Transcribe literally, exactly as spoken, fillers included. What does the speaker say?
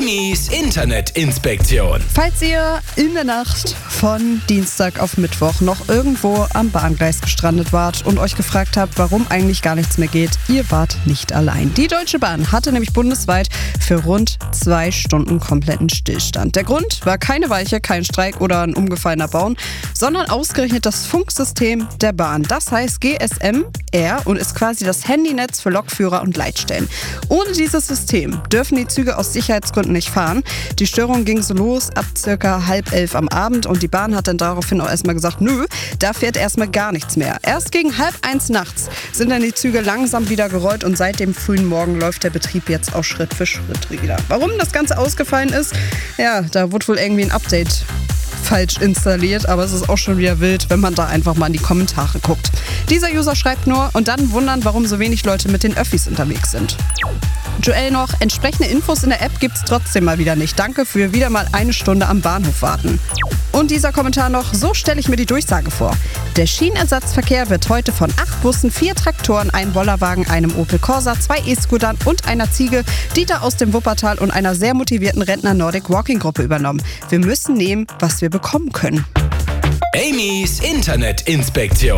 Amy's Internetinspektion. Falls ihr in der Nacht von Dienstag auf Mittwoch noch irgendwo am Bahngleis gestrandet wart und euch gefragt habt, warum eigentlich gar nichts mehr geht, ihr wart nicht allein. Die Deutsche Bahn hatte nämlich bundesweit für rund zwei Stunden kompletten Stillstand. Der Grund war keine Weiche, kein Streik oder ein umgefallener Baum, sondern ausgerechnet das Funksystem der Bahn. Das heißt G S M R und ist quasi das Handynetz für Lokführer und Leitstellen. Ohne dieses System dürfen die Züge aus Sicherheitsgründen nicht fahren. Die Störung ging so los ab circa halb elf am Abend und die Bahn hat dann daraufhin auch erstmal gesagt, nö, da fährt erstmal gar nichts mehr. Erst gegen halb eins nachts sind dann die Züge langsam wieder gerollt und seit dem frühen Morgen läuft der Betrieb jetzt auch Schritt für Schritt wieder. Warum das Ganze ausgefallen ist, ja, da wurde wohl irgendwie ein Update falsch installiert, aber es ist auch schon wieder wild, wenn man da einfach mal in die Kommentare guckt. Dieser User schreibt nur und dann wundern, warum so wenig Leute mit den Öffis unterwegs sind. Joel noch, entsprechende Infos in der App gibt's trotzdem mal wieder nicht. Danke für wieder mal eine Stunde am Bahnhof warten. Und dieser Kommentar noch, so stelle ich mir die Durchsage vor. Der Schienenersatzverkehr wird heute von acht Bussen, vier Traktoren, einem Bollerwagen, einem Opel Corsa, zwei E-Scootern und einer Ziege, Dieter aus dem Wuppertal und einer sehr motivierten Rentner Nordic Walking Gruppe übernommen. Wir müssen nehmen, was wir bekommen können. Amy's Internetinspektion.